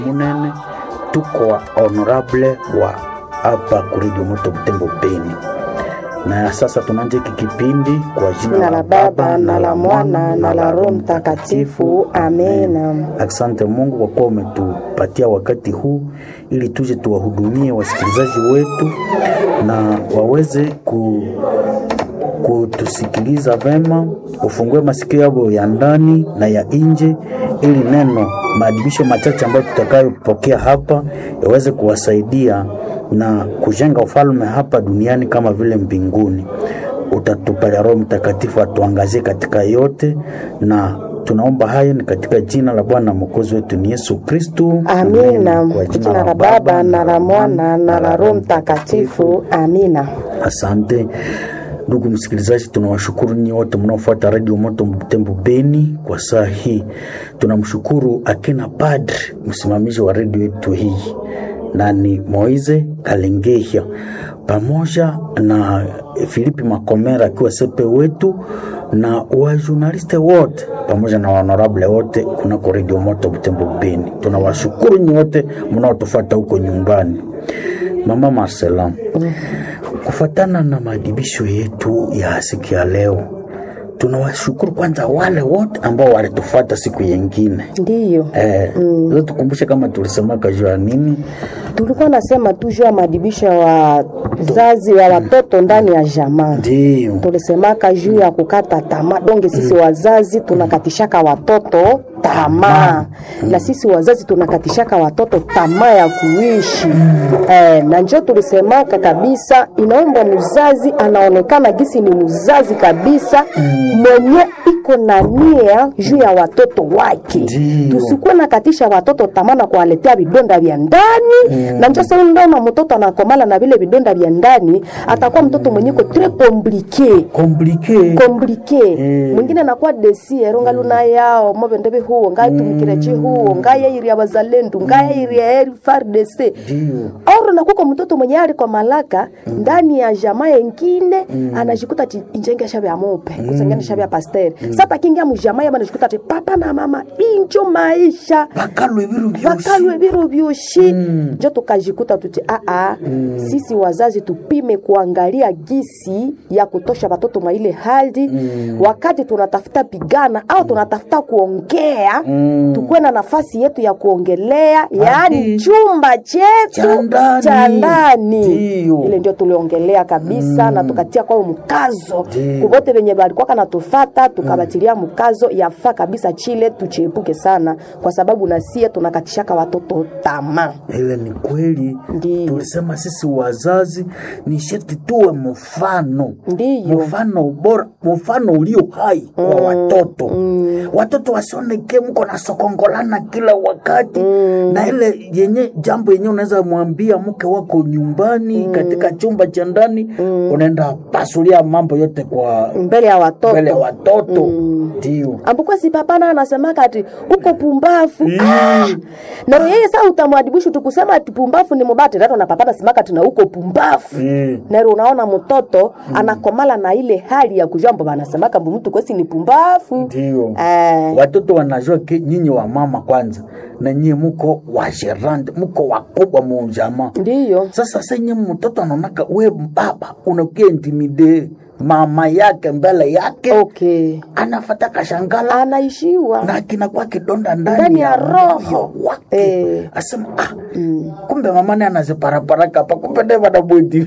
Munene tuko honorable wa hapa Radio Moto Butembo Beni. Na sasa tunaanza kipindi kwa jina la Baba na la Mwana na la Roho Mtakatifu. Amen. Asante Mungu kwa kuwa umetupatia wakati huu ili tuje tuwahudumie wasikilizaji wetu na waweze kutusikiliza vema, ufungue masikio yao ya ndani na ya nje, ili neno maadibisho machache ambayo tutakayopokea hapa yaweze kuwasaidia na kujenga ufalme hapa duniani kama vile mbinguni. Utatupatia Roho Mtakatifu atuangazie katika yote, na tunaomba hayo ni katika jina la Bwana Mwokozi wetu ni Yesu Kristo. Amina. Kwa jina la Baba na la Mwana na la Roho Mtakatifu. Amina. Asante. Ndugu msikilizaji, tunawashukuru nyinyi wote mnaofuata Radio Moto Butembo Beni kwa saa hii. Tunamshukuru akina padre msimamizi wa radio yetu hii, nani Moize Kalengehia, pamoja na Filipi Makomera akiwa sepe wetu, na wa journaliste wote pamoja na honorable wote kuna Radio Moto Butembo Beni. Tunawashukuru nyinyi wote mnaotufuata huko nyumbani. Mama Marcela, kufuatana na maadibisho yetu ya siku ya leo, tunawashukuru kwanza wale wote ambao walitufuata siku nyingine. Ndiyo. Leo tukumbushe kama tulisema kajua nini? Tulikuwa nasema tujua maadibisho wa zazi wa watoto ndani ya jamaa. Ndiyo. Tulisema juu ya kukata tamaa. Donge sisi wazazi tunakatishaka watoto tamaa. Na sisi wazazi tunakatishaka watoto tamaa ya kuishi. Na njoo tulisema kabisa inaomba mzazi anaonekana gisi ni mzazi kabisa mwenye iko na nia juu ya watoto wake. Tusikuwe nakatisha watoto tamaa na kuwaletea vidonda vya ndani. Na njoo sasa ndio mtoto anakomala na vile vidonda vya ndani, atakuwa mtoto mwenye ko très compliqué. Mwingine anakuwa desiero ngaluna yao mobendebe huo ngai tumkireche huo ngai iri abazalendo ngai iri FARDC. Oro na kuko mtoto mwenye ali kwa malaka ndani ya jamaa nyingine anajikuta injenge shabe ya mope kusengana shabe ya pasteur. Sasa kingia mjamaa yaba anajikuta papa na mama injo maisha bakalwe biro byoshi. Jo tukajikuta tuti sisi wazazi tupime kuangalia gisi ya kutosha watoto mwa ile hali. Wakati tunatafuta pigana au tunatafuta kuongea, tukue na nafasi yetu ya kuongelea, yaani chumba chetu cha ndani. Ile ndio tuliongelea kabisa na tukatia kwa mkazo. Kubote wenye balikuwa kana tufata tukabatilia mkazo yafaa kabisa chile tuchepuke sana, kwa sababu na sie tunakatishaka watoto tamaa. Ile ni kweli. Tulisema sisi wazazi ni sheti tuwe mfano. Mfano bora, mfano ulio hai kwa watoto. Watoto wasioneke mko na sokongolana kila wakati. Na ile yenye jambo yenye unaweza mwambia mke wako nyumbani katika chumba cha ndani, unaenda pasulia mambo yote kwa mbele ya watoto. Ndio. Ambuko si papa na anasema ati uko pumbafu. Na yeye sasa utamwadibisha tukusema ati pumbafu ni mbate rato na papa nasema ati na uko pumbafu. Na unaona mtoto anakomala na ile hali ya kujambo banasema kama mtu kwesi ni pumbafu. Ndio. Watoto wanajua nyinyi wa mama kwanza na nyinyi mko wa gerande, mko wakubwa mu jamaa. Ndio. Sasa nyinyi mtoto anaonaka wewe baba unakuwa intimidate mama yake mbele yake. Anafuata kashangala, anaishiwa na kinakuwa kidonda ndani ya roho wake. Asema kumbe mama naye anaziparapara hapa, kumbe ndiye wanabweti.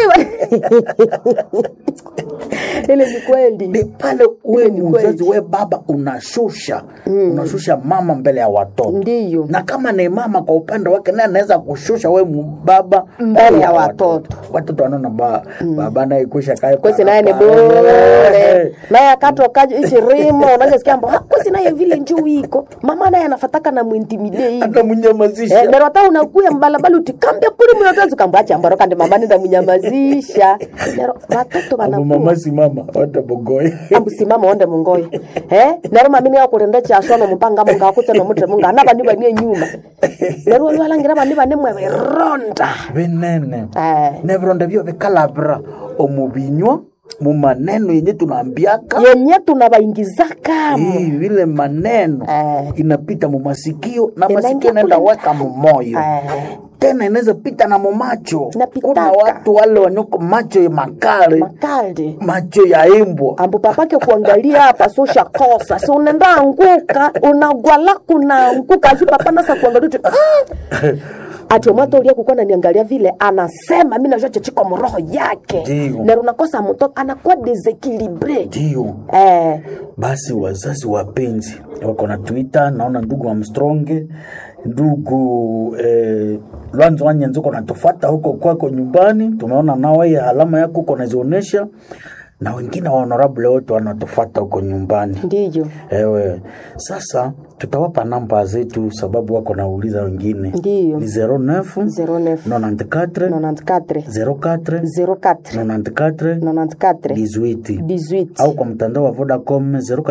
Ile ni kweli. Ni pale wewe mzazi, wewe baba unashusha mama mbele ya watoto. Ndiyo. Na kama ni mama kwa upande wake naye anaweza kushusha wewe baba mbele ya watoto. Watoto wanaona baba naye kusha kae kwesi naye ni bure. Naye akatoka ichi rimo unasikia ambo kwesi naye vile njoo iko. Mama naye anafataka na muintimidate hivi. Atamunyamazisha. Ndio hata unakuya mbalabala utikambia kuri myotazo kambacha ambaro kandi mama ndio munyamazisha. Ndio watoto wanakuwa mama si mama wanda bongoye. Ambu si mama wanda mongoye. Ndio mama mimi yakurenda cha shona mpanga munga akutse no mutre munga anaba niba niye nyuma. Ndio walangira baniba nemwe ronda. Benene. Nebronda byo bekalabra omubinywa mu maneno yenye tunaambiaka yenye tunabaingizaka vile maneno inapita mu masikio na masikio nenda weka mu moyo tena inaweza pita na macho. Kuna watu wale wanyoko macho ya makali macho ya imbwa ambu papake kuangalia hapa sosha kosa so unaenda anguka unagwala kuna anguka hivi papa nasa kuangalia tu ati mwato ulia kukona niangalia vile anasema mimi najua chechiko mroho yake na unakosa mtoto anakuwa desequilibre. Ndio basi wazazi wapenzi wako na Twitter, naona ndugu Armstrong, ndugu Lwanzo Wanyenzo kuna tufuata huko kwako nyumbani, tumeona nawe alama yako uko nazionesha, na wengine wa honorable wote wanatufuata huko nyumbani. Ndio. Sasa tutawapa namba zetu sababu wako nauliza wengine. Ndio. Ni 09 94 04 94 18 au kwa mtandao wa Vodacom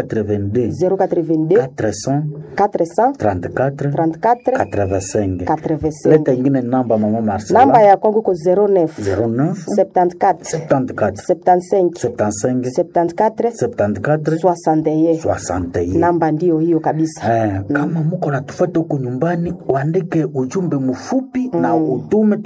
082 434 85. Leta ingine namba mama Marcela. Namba ya kwangu ko 09 61. Namba ndio hiyo kabisa. Kama mko natufuata huko nyumbani, waandike ujumbe mfupi na utume,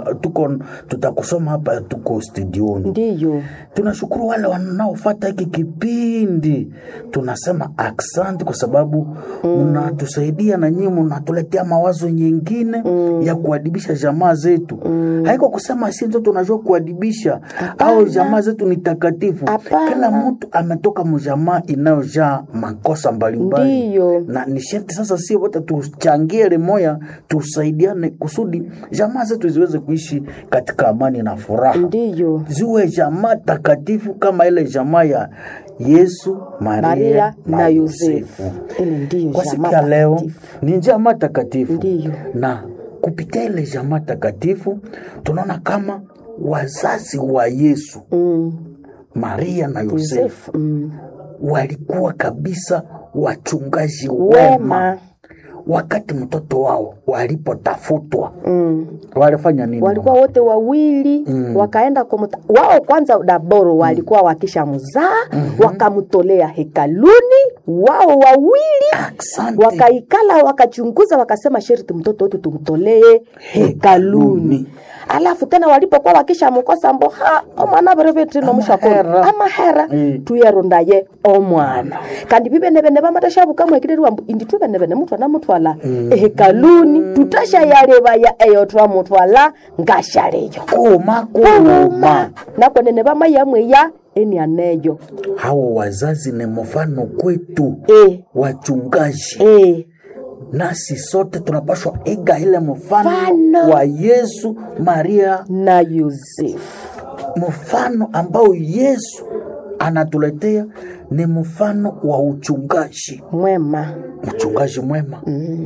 tutakusoma hapa, tuko studioni. Ndio. Tunashukuru wale wanaofuata hiki kipindi. Tunasema asante kwa sababu mnatusaidia na nyinyi mnatuletea mawazo nyingine ya kuadibisha jamaa zetu. Haiko kusema sisi ndio tunajua kuadibisha au jamaa zetu ni takatifu. Kila mtu ametoka mjamaa inayojaa makosa mbalimbali. Na ni sharti sasa sisi wote tuchangie lemoya, tusaidiane kusudi jamaa zetu ziweze kuishi katika amani na furaha. Ndio. Ziwe jamaa takatifu kama ile jamaa ya Yesu, Maria na Yosefu. Ile ndio kwa siku ya leo ni jamaa takatifu. Ndio. Na kupitia ile jamaa takatifu tunaona kama wazazi wa Yesu, Maria na Yosefu walikuwa kabisa wachungaji wema. Wakati mtoto wao walipotafutwa, walifanya nini? Walikuwa wote wawili wakaenda wao kwanza daboro walikuwa wakishamzaa wakamtolea hekaluni wao wawili. Wakaikala wakachunguza wakasema sharti mtoto wetu tumtolee hekaluni. Alafu tena walipokuwa wakishamkosa mboha omwana berebeti no mushakoro amahera tuyarondaye omwana kandi bibene bamatashabu kamwe kiderwa indi tubene mutwa na mutwala hekaluni tutasha yaleba ya eyo twa mutwala ngashaleyo kuma na konene bama yamwe ya eni aneyo. Hao wazazi ni mfano kwetu wachungaji. Nasi sote tunapaswa iga ile mfano wa Yesu, Maria na Yosefu. Mfano ambao Yesu anatuletea ni mfano wa uchungaji mwema. Mchungaji mwema.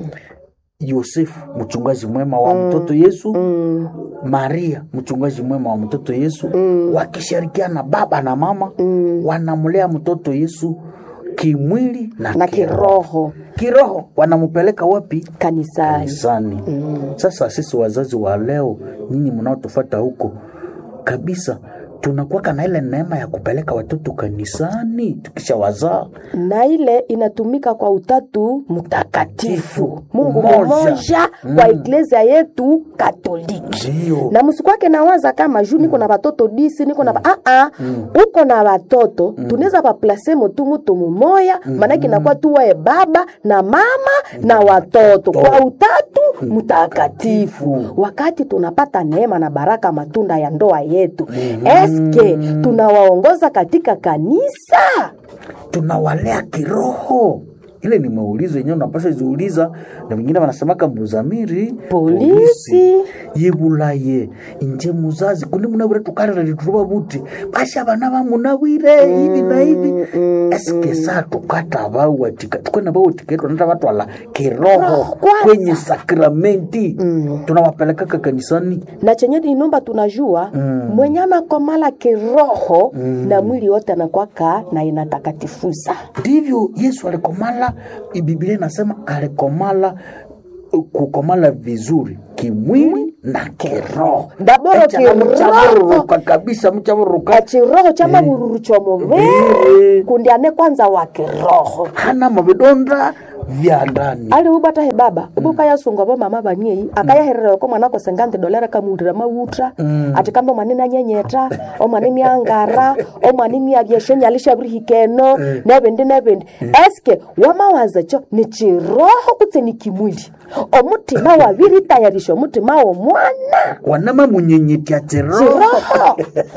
Yosefu mchungaji mwema wa mtoto Yesu. Maria mchungaji mwema wa mtoto Yesu. Wakishirikiana baba na mama wanamlea mtoto Yesu kimwili na kiroho. Kiroho wanamupeleka wapi? Kanisani. Sasa sisi wazazi wa leo, nyinyi mnaotufuata huko kabisa, tunakuwa na ile neema ya kupeleka watoto kanisani tukisha wazaa, na ile inatumika kwa utatu mtakatifu, Mungu mmoja kwa iglesia yetu Katoliki. Na msikwake nawaza kama juu niko na watoto 10 niko na uko na watoto tunaweza pa place mtu mmoja, maana inakuwa tu wewe baba na mama na watoto kwa utatu mtakatifu. Wakati tunapata neema na baraka matunda ya ndoa yetu, eske tunawaongoza katika kanisa? Tunawalea kiroho? Ile ni maulizo yenyewe unapaswa ziuliza, na wengine wanasemaka mbuzamiri polisi yebulaye inje muzazi kundi munabura tukarira lituruba buti basha bana bamunawire hivi na hivi. Eske saa tukata bawu atika tukona bawu tiketo nata watu wala kiroho kwenye sakramenti tunawapeleka kanisani? Na chenye inomba tunajua mwenyana komala kiroho na mwili wote anakuwa na inatakatifuza. Ndivyo Yesu alikomala. Biblia inasema alikomala, kukomala vizuri kimwili na kiroho. Daboro kiroho kabisa mchaburuka. Kiroho chama bururu chomove kundiane kwanza wa kiroho. Hana mavidonda vya ndani. Ali ubata he baba, ubuka ya sungo bo mama banyei, akaya herero ko mwana ko $50 kamundira mawutra, ati kamba mwanene nyenyeta, o mwanene angara, o mwanene abyeshenya alisha brihikeno, nebende. Eske wamawaza cho ni chiroho kutse ni kimwili. Omutima wabiri tayarisho mutima wo mwana. Wanama munyenyeti ya chiroho.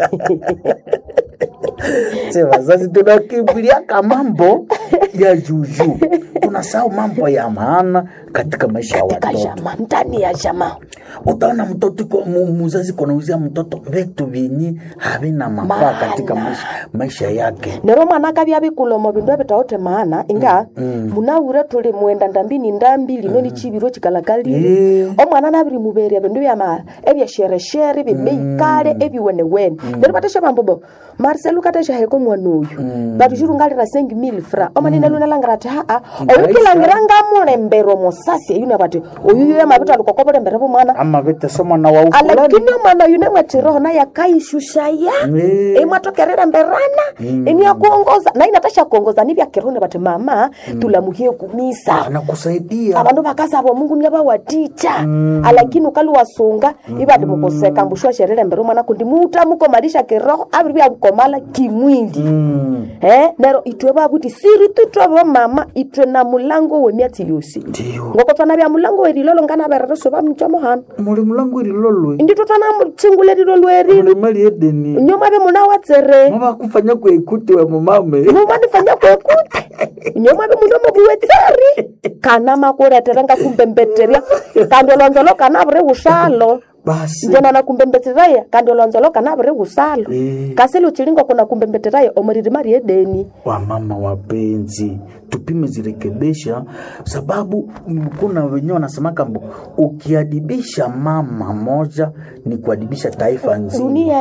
Wazazi tunakimbilia mambo ya juju. Tunasahau mambo ya maana katika maisha ya watoto. Ndani ya jamaa. Utaona mtoto kwa mzazi kunauzia mtoto vitu vinyi havina mafaa katika maisha yake. Nero mwana kabya bikulo mu bintu bitaote maana inga munawure tuli muenda ndambi lino ni chibiro chikalagali. O mwana nabiri mubere bintu bya ebya shere bibeikale ebiwenewene. Nero batasha bambobo Marcelo katasha heko mwana uyu. Batu juru ngali ra 5,000 francs. O manene luna langrata oyukilangranga mulembero mosasi yuna batu oyu ya mabita lukokobole mbere mwana ama vete soma na wau fulani. Alakini mwana yune mwetiroho na yakaishushaya mwatokerera mberana ini ya kuongoza na inatasha kuongoza nivya kirone bati mama tulamuhie kumisa na kusaidia abantu bakasa abo Mungu nyaba waticha alakini ukalu wasunga ibadi bokoseka mbushwa sherere mbere mwana kundi muta muko malisha kiroho abiri bya bukomala kimwili nero itwe babuti siri tutwa mama itwe na mulango we miati yosi ngoko twana bya mulango we rilolo ngana bereso ba mchamo hano muri mulango rilolo ndi tutana mchingule rilolo eri muri mali edeni nyoma be muna watsere mama kufanya kwa ikuti wa mama mama nifanya kwa ikuti nyoma be muno mubuwetseri kana makureteranga kumbembeteria kandolonzolo kana bre ushalo basi njana na kumbembeteraya kandolonzolo kana bre usalo kaselo chilingo kuna kumbembeteraya omuriri mari edeni wa mama wapenzi tupime zirekebisha sababu kuna wenyewe wanasema kambo ukiadibisha mama moja ni kuadibisha taifa nzima dunia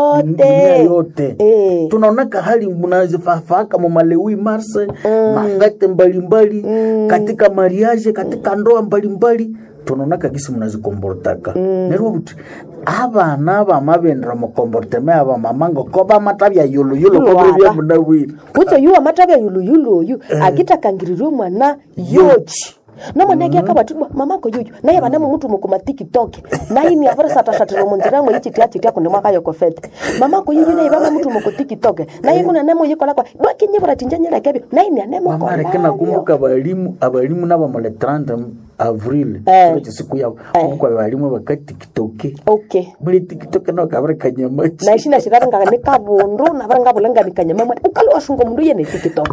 yote tunaonaka hali mnazifafaka mumalewi marse mangate mbalimbali katika mariage katika ndoa mbalimbali tunaonaka kisi mnazikomportaka nero buti abana bamabendra mu comportement aba mamango koba matabya yulu koba bya munawiri kuto yuwa matabya yulu akita kangiriro mwana yochi no mwanege akabatwa mamako yuyu naye banamo mtu mukuma TikTok naye ni avara satashatiro munzira mwe ichiti kunde mwaka yoko fete mamako yuyu naye baba mtu muko TikTok naye kuna nemo yiko lakwa doki nyibura tinjanyira kebe naye ni anemo kwa mama rekena kumbuka abalimu naba mole 30 Avril siku yao kwa walimu wakati TikTok muri TikTok no kabare kanyama na shina shiranga ne kabundu na baranga bulanga ni kanyama ukalo washungo mundu yene TikTok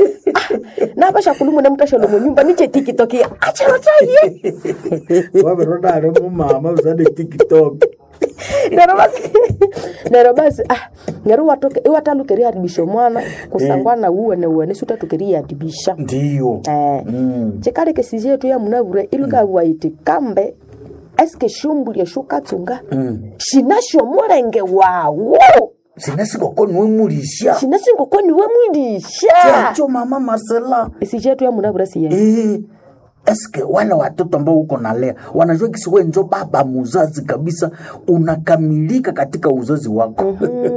na basha kulumu na mtashalo mu nyumba niche TikTok achero taye waberoda ari mu mama uzade TikTok nero basi nero watoke iwatalukeria adibisho mwana kusangwana uwe suta tukeria adibisha ndiyo chekale kesije yetu ya munabure iluka waiti kambe eske shumbulie shukatsunga shinasho mulenge wawo sinasingokoni wemulisha chacho mama Marcela isije yetu ya munabure siye eske wale watoto ambao uko nalea wanajua kisi wewe ndio baba muzazi kabisa unakamilika katika uzazi wako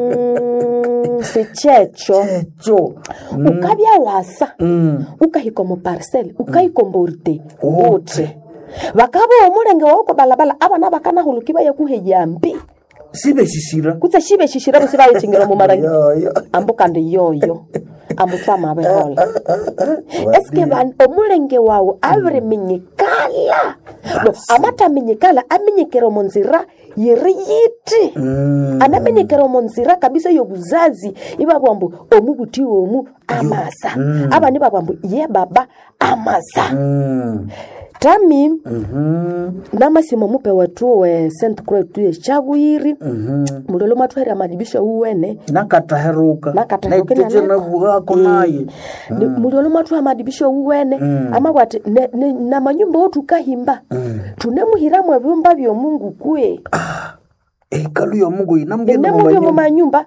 checho ukabya wasa ukahiko mu parcel ukayikomborte wote bakabo omulenge wako balabala abana bakana hulukiba yakuhejambi sibe shishira kutse shibe shishira busiba yichingira mu marangi ambuka ndi yoyo amutama abehola eske ban omulenge wawo abre minyikala amata minyikala aminyikero monzira yeriyiti anamenyekero monzira kabisa yo buzazi ibabwambu omubuti omu amasa abani babwambu ye baba amasa tami namasimo mupe watu we Saint Croix tu chagwiri mulolo matwera madibisha uwene nakataheruka na buhako naye mulolo matwa madibisha uwene amabwate na manyumba otu kahimba tunemuhiramwe byumba byo Mungu kwe kalu yo Mungu inambye mu manyumba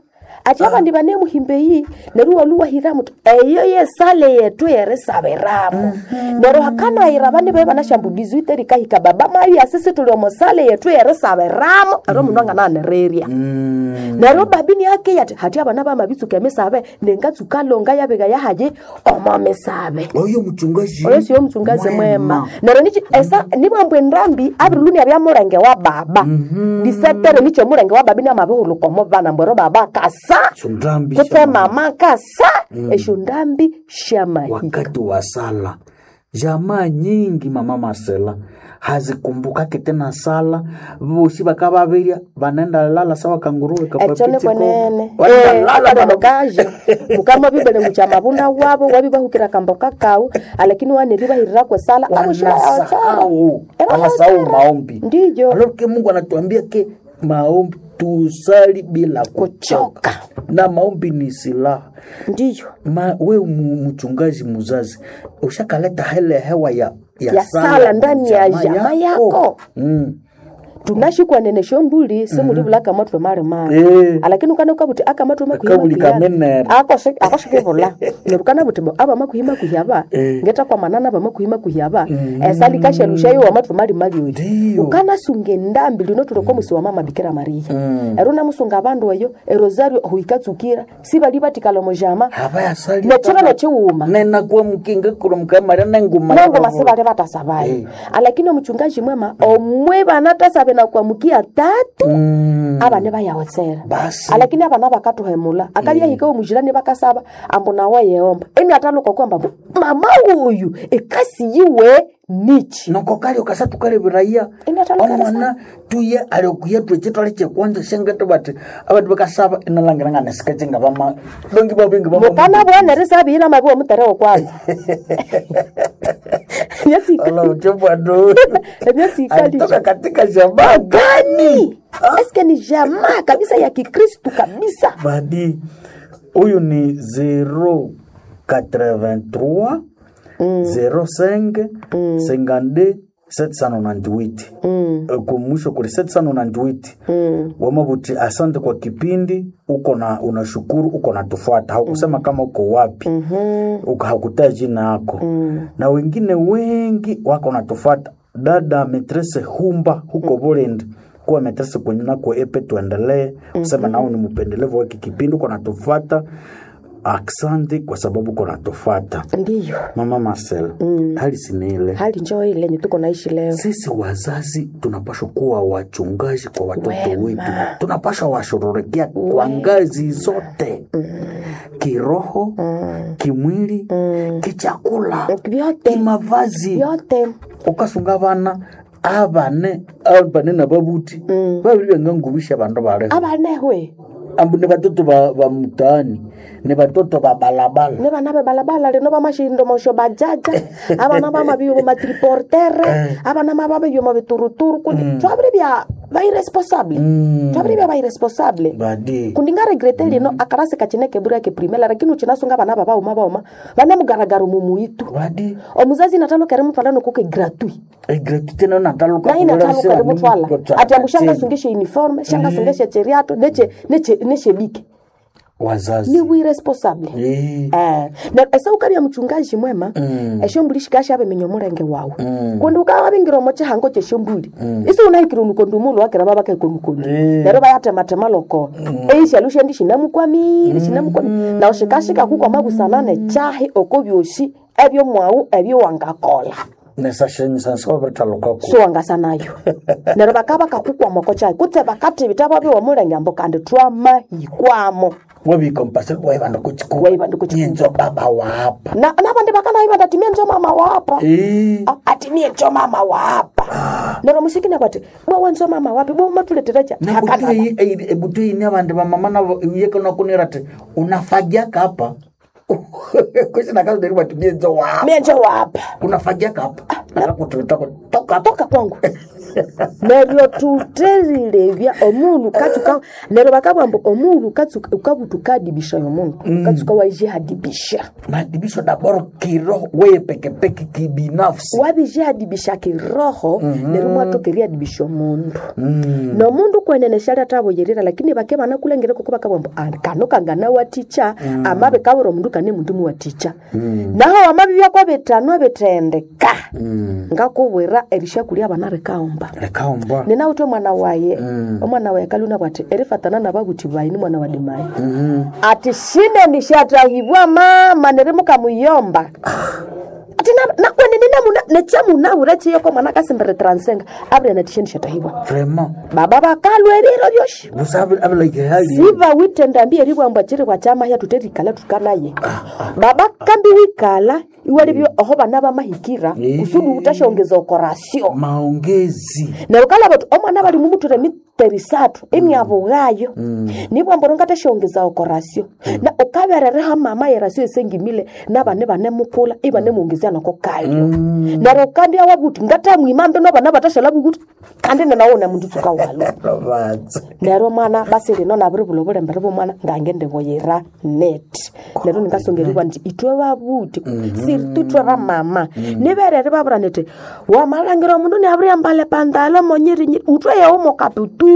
ati abandi bane muhimbe yi neruwa luwa hiramu eyo ye sale yetu yeresaberamu nero hakana irabane beba na shambudizu iteri kahika baba mayi asisi tuliomo sale yetu yeresaberamu aro munanga na nereria nero babini yake yati hati abana ba mabitu kemesabe nengatsuka longa yabega yahaje omamesabe oyo mchungaji oyo siyo mchungaji mwema nero nichi esa nimwambwe ndambi abiruluni abya murenge wa baba disetere nicho murenge wa babini amabehulu komo bana mboro baba kasa shundambi kute mama kasa eshundambi shama wakati wa sala jamaa nyingi mama Marcela hazikumbuka tena sala bosi bakababeria banenda lala sawa kanguruwe kapapiti ko lala badokaje mukama bibele muchama bunda wabo wabiba hukira kamboka kau lakini waneriba hirira kwa sala abushira wanasahau maombi ndiyo aloke Mungu anatuambia ke maombi tusali bila kuchoka na maombi ni silaha ndiyo wewe mchungaji muzazi ushakaleta hele hewa ya sala ndani ya jamaa yako tunashikwa nene shombuli semuli bulaka matwe mare mare lakini ukana ukabuti aka matwe makuhima akoshike vola nerukana buti aba makuhima kuhyaba ngeta kwa manana aba makuhima kuhyaba esali kashelusha yo matwe mari mari odi ukana sunge ndambi lino tuloko musi wa mama Bikira Maria eruna musunga abandu wayo erosario huikatsukira sibali batikalo mojama abaya sali nechira nechiuma nena kwa mkinga kurumka mara nanguma masibale batasabaye lakini mchungaji mwema omwe banatasabe na kuamukia 3 abane bayawotsera lakini abana bakatuhemula akabya hika omujirani bakasaba ambona wayeomba eni ataluko kwamba mama huyu ekasi yiwe nichi noko kali okasatu kale biraia omwana tuye alikuye twechitole chekwanja shengete bati abantu bakasaba inalangiranga nesiketinga bama dongi babingi bama mukana bwana risabi ina mabiwo mutereo kwanza yesi ala utemba ndo yesi kali toka katika jamaa gani eske ni jamaa kabisa ya Kikristo kabisa badi huyu ni 083 05 52 798 kumusho kuli 798 wamabuti asante kwa kipindi uko na unashukuru uko na tufuata haukusema kama uko wapi hakutaa jina yako na wengine wengi wako na tufuata dada metrese Humba huko Bolendi kwa metrese kwenye nako epe tuendelee usema nao ni mpendelevu wa kipindi uko na tufuata Asante kwa sababu kuna tofata. Ndiyo. Mama Marcel, hali sinile. Hali njoo ile nye tuko naishi leo. Sisi wazazi tunapaswa kuwa wachungaji kwa watoto wetu. Tunapaswa washororokia kwa ngazi zote. Kiroho, kimwili, kichakula, kimavazi. Yote. Ukasunga bana abane na babuti. Babili ngangubisha bandu bare. Abane we. Ambu ne batoto ba mutani ne batoto ba balabala ne bana ba balabala le no ba mashindo mosho bajaja abana ba mabiyo ma triportere abana ba babiyo ma bituruturu kundi twabre bya ba irresponsable badi kundi nga regrete lino akarase kachineke bura ke primela lakini uchinasunga bana baba uma bana mugaragaro mumuitu badi omuzazi natalo kare mutwala no kuke gratuit gratuit no natalo ka mutwala ati amushanga sungeshe uniforme shanga sungeshe cheriato neche bike wazazi ni irresponsable na esa ukabya mchungaji mwema eshombuli kasha abe menyomurenge wawe kundi ukawa bingiro moche hango che shombuli isi unahikiro nukondumulo wakera baba kai konukondo nero bayate matemaloko eisha lushe ndishinamukwami na ushikashika kuko mabusanane chahi okobyoshi ebyo mwau ebyo wangakola nesa shenyi sanso betaloka so wangasanayo nero bakaba kakukwa mokocha kutse bakati bitaba byo murenge amboka ndi twama yikwamo wabi kompasa waibanda kuchiku nyenzo baba wapa na bande bakana ibanda timenzo mama wapa atimie nzo mama wapa nero musikina kwati bo wanzo mama wapi bo matuleteracha hakata ebutu ini abande ba mama na yeke no kunirate unafagia hapa kusina kazo ndiri batimie nzo wapa menzo wapa unafagia hapa na kutuleta toka kwangu neryo tuterilebya omundu katsuka neryo bakabwambo omundu katsuka ukabutukadibisha yomundu katsuka wajihadibisha madibisho daboro kiroho wewe peke kibinafsi wabijihadibisha kiroho neryo mwatokeria dibisho mundu no mundu kweneneshali ataboyerera lakini bake banakulengere kuko bakabwambo kano kangana waticha amabe kaboro mundu kane mundu mu waticha naho amabi byakwa betano betendeka ngakubwira erisha kuli abana rekaomba nina utwe mwana waye omwana waye kaluna kwati erifatana nababuti bayini mwana wa Demai ati shine ndishatahibwa mama neremuka muyomba ati na kwene nina nechamu na urati yoko mwana kasimbere transenga abre na tisheni shatahibwa vraiment baba bakalwe rero byoshi busabe abeleke hali siva witenda mbi eribwa mbachire kwa chama ya tuteri kala tukanaye baba kambi wikala iwali byo aho bana bamahikira usudu utashongeza okorasyo maongezi na ukala batu omwana bali mumuture miterisatu emyabugayo nibwo mboronga tashongeza okorasyo na ukaberere ha mama yerasyo esengimile nabane bane mukula ibane muongezana ko kalyo na rokandi awabuti ngata mwimambe no bana batashala buguti kandi naona mundu tuka walo nero mwana basi lino nabiri bulobole mbere bo mwana ngangende boyera net nero ningasongerirwa ndi itwe babuti sirtutwe ba mama niberere babura nete wa malangira mundu ni abri ambale pandalo monyiri utwe ya umo kaputu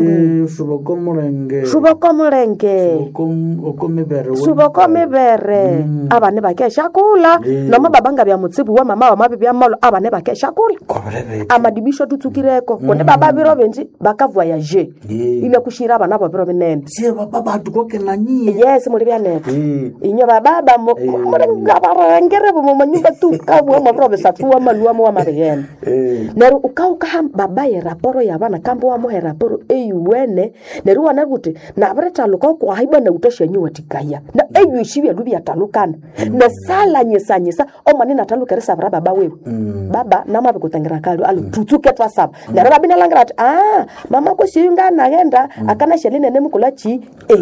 suboko mebere abane bakesha kula noma babanga bya mutsibu wa mama wa mabibi amalo abane bakesha kula amadibisho tutukireko konde baba biro benji bakavoyager ile kushira abana babiro binene sie baba tukoke nanyi yes muri bya net inyo baba muri ngabarangere bo manyumba tu kabwa mabrobe satuwa maluwa mu amabiyene nero ukauka baba ye raporo ya bana kambo wa mohe raporo eyuwene nero wana gute na abreta luko kwa haiba na utosha nyu watikaya na eyuishibya lubi atalukana na sala nyesa omani nataluka resa baba wewe baba nama bikutangira kalo alututuke twasaba nero babina langira mama ko siyunga naenda akana sheline nemukulachi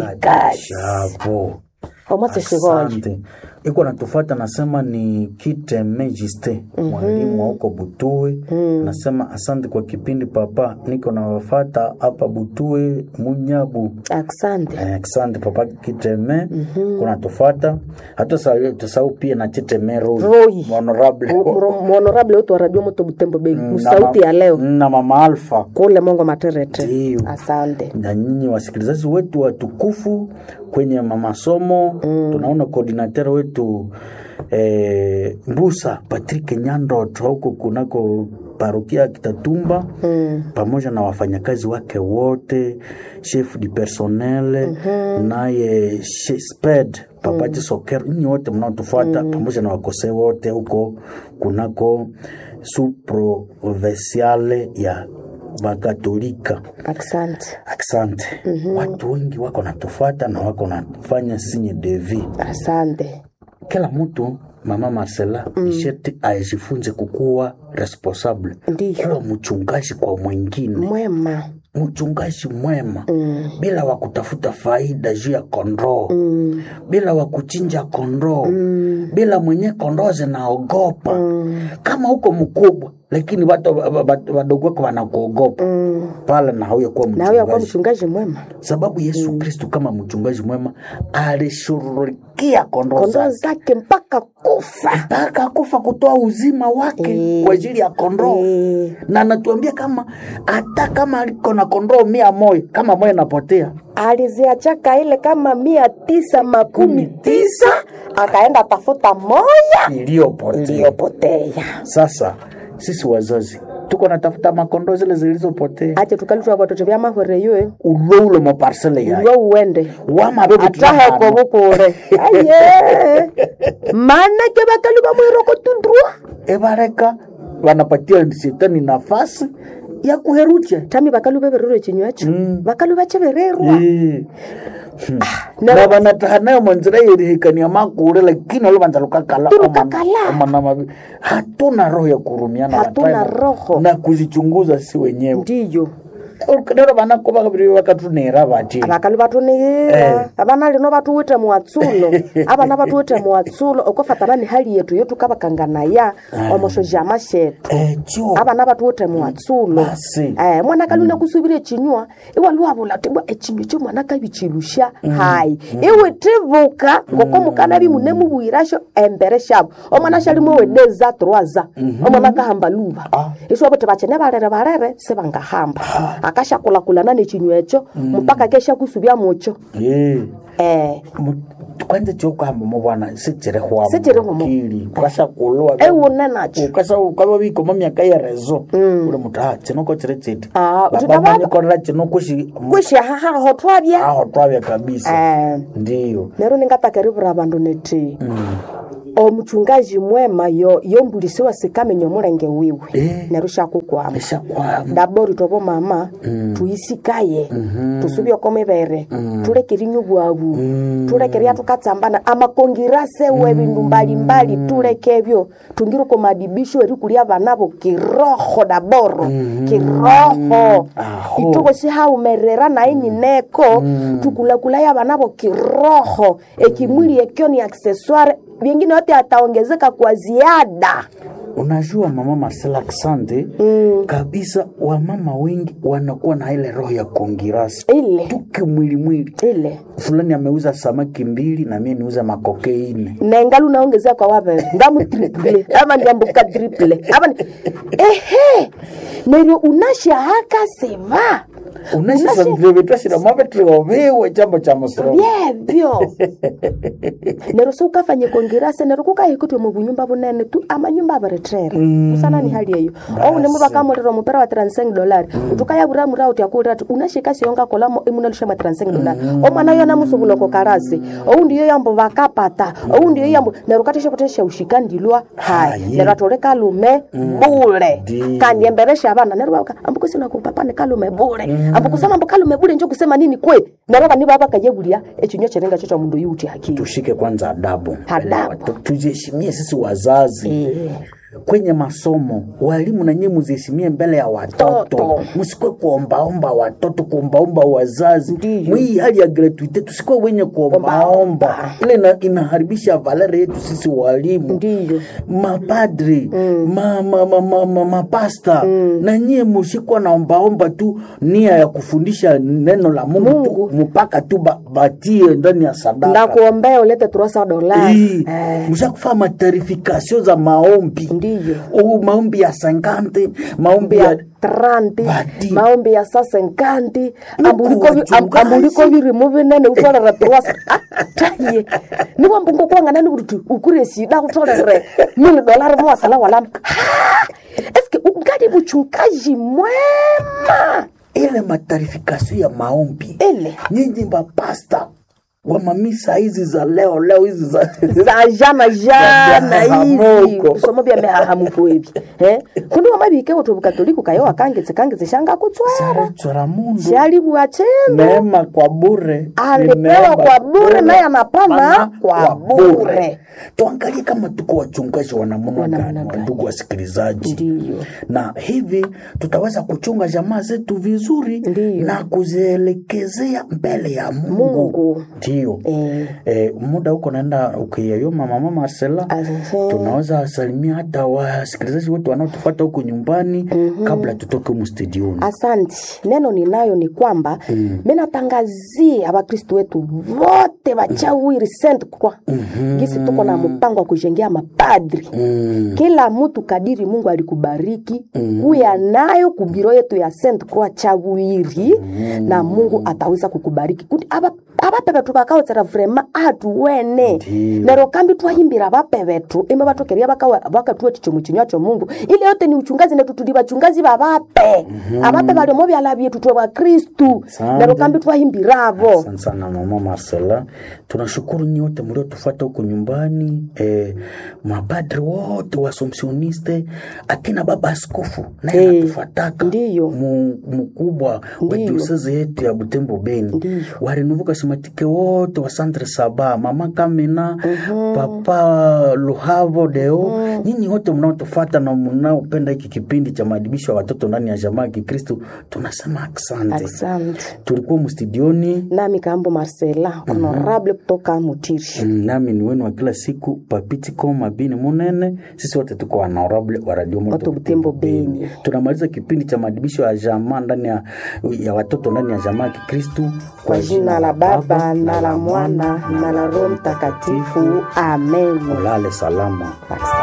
shapo omase shigoje iko natufata nasema ni Kite Majiste mwalimu huko Butue nasema asante kwa kipindi papa niko na wafata hapa Butue Munyabu asante papa Kite Me kuna tufata hata tusau pia na Kite Me honorable wetu wa radio moto Butembo Bay musauti ya leo na mama Alpha kule Mongo Materete asante na nyinyi wasikilizaji wetu watukufu kwenye masomo tunaona coordinator wetu Mbusa Patrick Nyando huko kunako parokia Kitatumba pamoja na wafanyakazi wake wote chef du personnel naye Sped Papati Soker nyinyi wote mnaotufuata pamoja na wakose wote huko kunako subprovinciale ya Bakatolika. Asante. Watu wengi wako natufuata na wako nafanya signe de vie. Asante. Kila mtu mama Marcela nisheti ajifunze kukuwa responsable. Kuwa mchungaji kwa mwingine. Mwema. Mchungaji mwema bila wakutafuta faida juu ya kondoo bila wakuchinja kondoo bila mwenye kondoo zinaogopa kama huko mkubwa lakini watu wadogo wako wanakuogopa pale na huyo kwa mchungaji mwema sababu Yesu Kristo kama mchungaji mwema alishughulikia kondoo zake mpaka kufa kutoa uzima wake kwa ajili ya kondoo na anatuambia kama hata kama aliko na kondoo 100 kama moja napotea aliziachaka ile kama 919 akaenda tafuta moja iliyopotea. Sasa sisi wazazi tuko natafuta makondoo zile zilizopotea. Acha tukalishwa watoto vya mahore yoe. Ulo mo parcele ya. Ulo uende. Wama bebe ataha ko bukore. Aye. Mana ke bakalu ba mwiroko tundrua. Ebareka wanapatia shetani nafasi ya kuheruche. Tami bakalu bebe roro chinywacho. Bakalu bache bererwa. Na banataha nayo manzira yirihikania makure lakini wale banzaluka kala omana hatuna roho ya kurumiana hatuna roho na kuzichunguza si wenyewe ndiyo Nero bana ko bakabiri bakatunera bati. Abakalu batunira abana lino batuwite muatsulo abana batuwite muatsulo okofatana ni hali yetu yotu kabakangana ya omoshoja mashetu abana batuwite muatsulo mwana kaluna kusubire chinywa iwa luabula tibwa echinyo cyo mwana kabichilusha hai iwe tibuka ngoko mukana bimunemu buirasho embere shabo omwana shalimo wedeza troaza omwana kahamba luba iso bote bachene barere sebanga hamba akasha kula nane chinywa echo mpaka kesha kusubia mocho kwanza choko hamba mubwana sichere hwa kili kwasha kulwa unenacho ukasa ukaba biko mamyaka ya rezo ule mutaha chinoko chiretseti baba nikorera chinoko kushi haha hotwabya kabisa ndiyo nero ningatakeribu abandu neti omuchungaji mwema yombulisiwa sikamenyo mulenge wiwe nerusha kukwama dabori tobo mama tuisikaye tusubye komebere tulekirinyu bwabu tulekeria tukatsambana amakongirase webindu mbali tulekebyo tungiru ko madibisho eri kulia banabo kiroho daboro kiroho itoko si haumerera na ini neko tukulakula ya banabo kiroho ekimwili ekyo ni accessoire vingine yote ataongezeka kwa ziada. Unajua mama Marcela Alexander kabisa wamama wengi wanakuwa na ile roho ya kongirasi ile tukimwili ile fulani ameuza samaki 2 na mimi niuza makoke 4 na ingalu naongezea kwa wapi ndamu triple ama ndiambuka triple ama nero unasha haka seva unasha vitashira mabetri obewe jambo cha musoro yebyo nero so ukafanye kongirasi nero kukahikutu mu bunyumba bunene tu ama nyumba baretrera usana ni hali hiyo au ne mubaka muliro mupera wa $35 utukaya bura murauti yakura unashika sionga kolamo imunalisha ma $35 o mwana yona musubulo ko karasi au ndiyo yambo bakapata au ndiyo yambo nero katisha kutesha ushikandilwa hai nero atoreka lume bure kandi emberesha abana nero baka ambuko sina kupapa ne kalume bure ambuko sama ambuko kalume bure njo kusema nini kwe nero bani baba kajebulia echinyo cherenga chocha mundu yuti haki tushike kwanza adabu tujiheshimie sisi wazazi kwenye masomo walimu na nyinyi mziheshimie mbele ya watoto msikwe kuombaomba watoto kuombaomba wazazi mwi hali ya gratuite tusikwe wenye kuombaomba ile inaharibisha valere yetu sisi walimu ndiyo mapadri mapasta na nyinyi mshikwa naombaomba tu nia ya kufundisha neno la Mungu tu, mpaka tu batie ndani ya sadaka ndakuombea ulete $3 mshakufanya matarification za maombi ndiyo maombi ya 50 maombi ya 30 maombi ya 50 ambuliko remove nene utwala ratwasa taye ni wambungo kwanga nani burutu ukure sida utolere $1 mwa sala wala eske ungadi buchungaji mwema ile matarification ya maombi ile nyinyi mapasta wa mamisa hizi za leo hizi za jana hizi kusoma bya mehahamuko hivi kundi wa mabike wotu katoliku kayo akangetse shanga kutswara mundu shali buachendo neema kwa bure alipewa kwa bure naye anapana kwa bure tuangalie kama tuko wachungaji wanamuna ndugu wasikilizaji ndiyo na hivi tutaweza kuchunga jamaa zetu vizuri ndiyo na kuzielekezea mbele ya Mungu ndiyo muda huko naenda ukiyayoma mama Marcela tunaweza salimia hata wasikilizaji wote wanaotufuata huko nyumbani kabla tutoke mu studioni. Asante. Neno ninayo ni kwamba mimi natangazia abakristo wetu wote bachawiri Saint Croix gisi tuko na mpango wa kujengea mapadri kila mtu kadiri Mungu alikubariki kuya nayo kubiro yetu ya Saint Croix chawiri na Mungu ataweza kukubariki abapepe tubakao tsara vrema atuwene nero kambi twahimbira abapepetu ime batokeria bakatuwe chichomu chinyacho Mungu ile yote ni uchungazi na tutudi bachungazi babape abape bali mo byalabiye tutwa Kristu nero kambi twahimbira abo sana mama Marcela tunashukuru nyote mlio tufuata huko nyumbani mapadri wote wasomsioniste akina baba askofu naye anatufuataka ndiyo mkubwa wa diocese yetu ya Butembo Beni walinuvuka wakarismatike wote wa Centre Saba, mama Kamina, papa Luhavo Deo, nyinyi wote mnaotufuata na mnaopenda hiki kipindi cha maadibisho ya watoto ndani ya jamaa ya Kikristo, tunasema asante. Tulikuwa mstudioni nami Kambo Marcela, honorable kutoka Mutiri. Nami ni wenu wa kila siku Papiti Koma Bini Munene. Sisi wote tuko honorable wa Radio Moto Butembo Beni. Tunamaliza kipindi cha maadibisho ya jamaa ndani ya watoto ndani ya jamaa ya Kikristo kwa jina la Baba na la Mwana na la Roho Mtakatifu. Amen. Ulale salama.